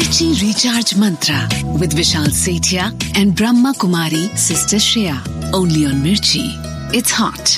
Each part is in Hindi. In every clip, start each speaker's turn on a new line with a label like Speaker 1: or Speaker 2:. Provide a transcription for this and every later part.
Speaker 1: Mirchi Recharge Mantra with Vishal Sethia and Brahma Kumari Sister Shreya. Only on Mirchi. It's hot.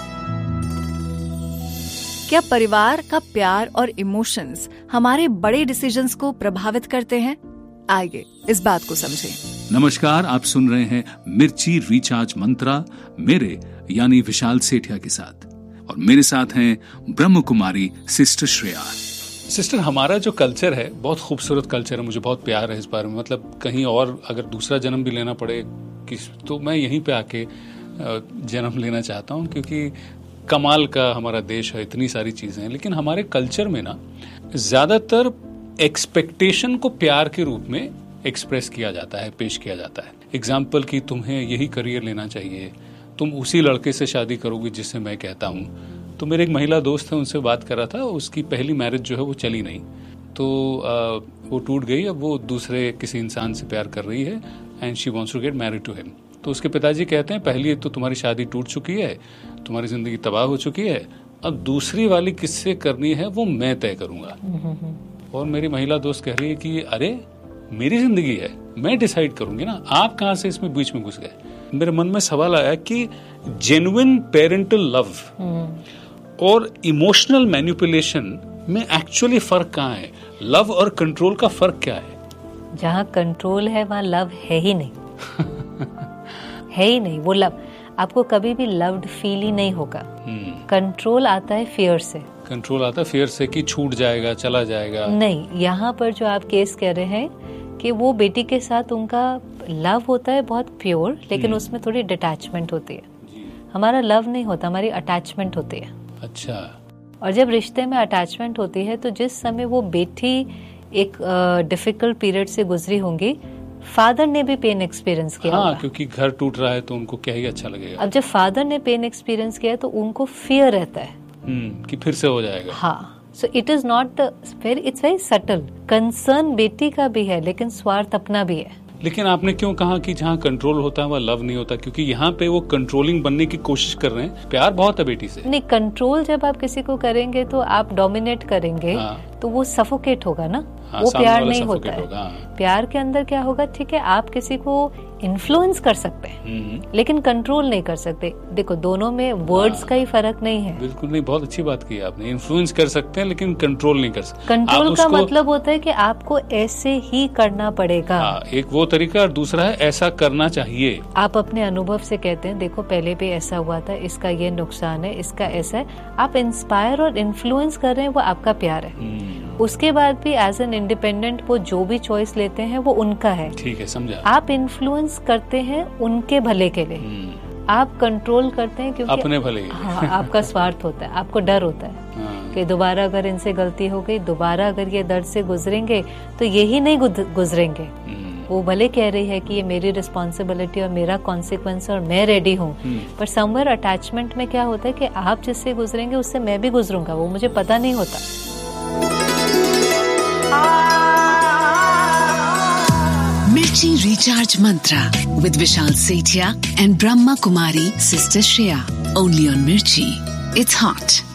Speaker 2: क्या परिवार का प्यार और इमोशंस हमारे बड़े डिसीजंस को प्रभावित करते हैं? आइए इस बात को समझें।
Speaker 3: नमस्कार, आप सुन रहे हैं मिर्ची रिचार्ज मंत्रा मेरे यानी विशाल सेठिया के साथ, और मेरे साथ हैं ब्रह्म कुमारी सिस्टर श्रेया। सिस्टर, हमारा जो कल्चर है बहुत खूबसूरत कल्चर है, मुझे बहुत प्यार है इस बारे में। मतलब कहीं और अगर दूसरा जन्म भी लेना पड़े तो मैं यहीं पे आके जन्म लेना चाहता हूँ, क्योंकि कमाल का हमारा देश है, इतनी सारी चीजें हैं। लेकिन हमारे कल्चर में ना ज्यादातर एक्सपेक्टेशन को प्यार के रूप में एक्सप्रेस किया जाता है, पेश किया जाता है। एग्जाम्पल कि तुम्हें यही करियर लेना चाहिए, तुम उसी लड़के से शादी करोगी जिससे मैं कहता हूँ। तो मेरे एक महिला दोस्त है, उनसे बात कर रहा था, उसकी पहली मैरिज जो है वो चली नहीं, तो वो टूट गई। अब वो दूसरे किसी इंसान से प्यार कर रही है and she wants to get married to him. तो उसके पिताजी कहते हैं पहली तो तुम्हारी शादी टूट चुकी है, तुम्हारी जिंदगी तबाह हो चुकी है, अब दूसरी वाली किससे करनी है वो मैं तय करूंगा। और मेरी महिला दोस्त कह रही है कि अरे मेरी जिंदगी है, मैं डिसाइड करूंगी ना, आप कहां से इसमें बीच में घुस गए। मेरे मन में सवाल आया कि जेन्युइन पेरेंटल लव और इमोशनल मैनिपुलेशन में एक्चुअली फर्क कहाँ है? लव और कंट्रोल का फर्क क्या है?
Speaker 4: जहाँ कंट्रोल है वहाँ लव है ही नहीं। है ही नहीं वो लव। आपको कभी भी लव्ड फील ही नहीं होगा। कंट्रोल आता है फियर से। कंट्रोल आता है फियर से कि छूट जाएगा, चला जाएगा। नहीं, यहाँ पर जो आप केस कह रहे हैं कि वो बेटी के साथ उनका लव होता है बहुत प्योर, लेकिन उसमें थोड़ी डिटैचमेंट होती है। हमारा लव नहीं होता, हमारी अटैचमेंट होती है। अच्छा। और जब रिश्ते में अटैचमेंट होती है तो जिस समय वो बेटी एक डिफिकल्ट पीरियड से गुजरी होंगी, फादर ने भी पेन एक्सपीरियंस किया। हाँ, क्योंकि घर टूट रहा है तो उनको क्या ही अच्छा लगेगा। अब जब फादर ने पेन एक्सपीरियंस किया है तो उनको फियर रहता है कि फिर से हो जाएगा। हाँ, so it is not it's very subtle. Concern बेटी का भी है लेकिन स्वार्थ अपना भी है। लेकिन आपने क्यों कहा कि जहाँ कंट्रोल होता है वहाँ लव नहीं होता? क्योंकि यहाँ पे वो कंट्रोलिंग बनने की कोशिश कर रहे हैं। प्यार बहुत है बेटी से। नहीं, कंट्रोल जब आप किसी को करेंगे तो आप डोमिनेट करेंगे। तो वो सफोकेट होगा ना। वो प्यार नहीं होता है। प्यार के अंदर क्या होगा? ठीक है, आप किसी को इन्फ्लुएंस कर सकते हैं लेकिन कंट्रोल नहीं कर सकते। देखो, दोनों में वर्ड्स का ही फर्क नहीं है। बिल्कुल नहीं, बहुत अच्छी बात की आपने। इन्फ्लुएंस कर सकते हैं लेकिन कंट्रोल नहीं कर सकते। कंट्रोल का मतलब होता है कि आपको ऐसे ही करना पड़ेगा। एक वो तरीका, और दूसरा है ऐसा करना चाहिए। आप अपने अनुभव से कहते हैं देखो पहले भी ऐसा हुआ था, इसका ये नुकसान है, इसका ऐसा है। आप इंस्पायर और इन्फ्लुएंस कर रहे हैं, वो आपका प्यार है। उसके बाद भी एज एन इंडिपेंडेंट वो जो भी चॉइस लेते हैं वो उनका है। ठीक है, समझा। आप इन्फ्लुएंस करते हैं उनके भले के लिए। आप कंट्रोल करते हैं क्योंकि अपने भले। हाँ, आपका स्वार्थ होता है, आपको डर होता है कि दोबारा अगर इनसे गलती हो गई, दोबारा अगर ये दर्द से गुजरेंगे तो यही नहीं गुजरेंगे। वो भले कह रही है कि ये मेरी रिस्पॉन्सिबिलिटी और मेरा कॉन्सिक्वेंस और मैं रेडी हूँ, पर समवेयर अटैचमेंट में क्या होता है कि आप जिससे गुजरेंगे उससे मैं भी गुजरूंगा, वो मुझे पता नहीं होता।
Speaker 1: Mirchi Recharge Mantra with Vishal Sethia and Brahma Kumari Sister Shreya. Only on Mirchi. It's hot.